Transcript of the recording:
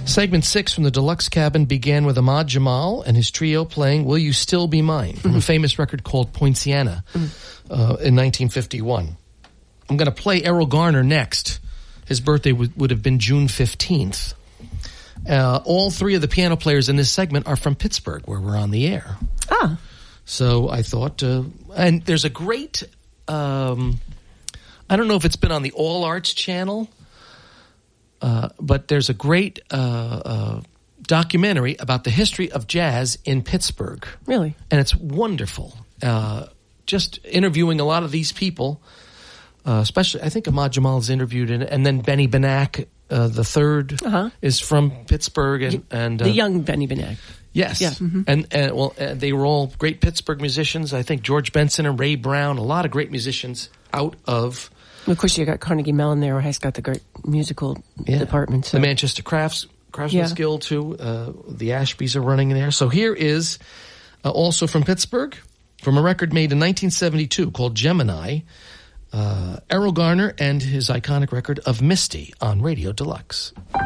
Segment 6 from the Deluxe Cabin began with Ahmad Jamal and his trio playing Will You Still Be Mine, from a famous record called Poinciana in 1951. I'm going to play Errol Garner next. His birthday would have been June 15th. All three of the piano players in this segment are from Pittsburgh, where we're on the air. Ah. So I thought, and there's a great, I don't know if it's been on the All Arts channel, but there's a great documentary about the history of jazz in Pittsburgh. Really? And it's wonderful. Just interviewing a lot of these people, especially, I think Ahmad Jamal is interviewed in it, and then Benny Benack, the third, is from Pittsburgh. And the young Benny Benack. Yes. Yeah. Mm-hmm. And they were all great Pittsburgh musicians. I think George Benson and Ray Brown, a lot of great musicians out of... Of course, you got Carnegie Mellon there, where he's got the great musical department. So. The Manchester Craftsmen's Guild, too. The Ashbys are running there. So here is, also from Pittsburgh, from a record made in 1972 called Gemini, Errol Garner and his iconic record of Misty on Radio Deluxe.